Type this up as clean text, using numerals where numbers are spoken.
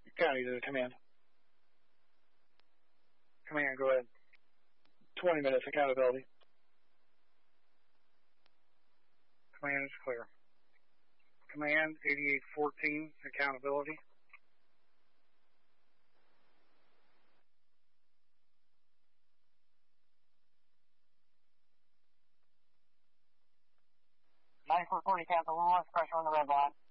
County to the command. Command, go ahead. 20 minutes accountability. Command is clear. Command, 8814, accountability. Pressure on the red line.